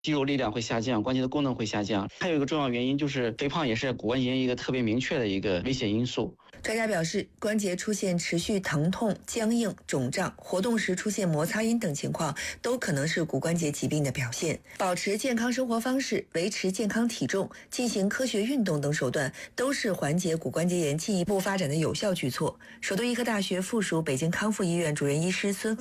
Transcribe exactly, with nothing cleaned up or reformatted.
肌肉力量会下降，关节的功能会下降。还有一个重要原因就是肥胖也是骨关节炎一个特别明确的一个危险因素。 专家表示，关节出现持续疼痛、僵硬、肿胀，活动时出现摩擦音等情况，都可能是骨关节疾病的表现。保持健康生活方式、维持健康体重、进行科学运动等手段，都是缓解骨关节炎进一步发展的有效举措。首都医科大学附属北京康复医院主任医师孙